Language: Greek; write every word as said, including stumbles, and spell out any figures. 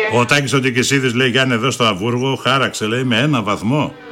Ο Τάκης ο Τικησίδης λέει: Γιάννη, εδώ στο Αβούργο χάραξε, λέει, με ένα βαθμό.